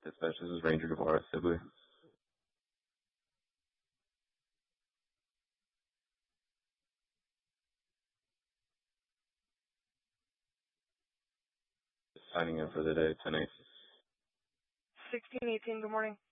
Dispatch, this is Ranger Guevara, Sibley. Signing in for the day, 10-8. 1618, good morning.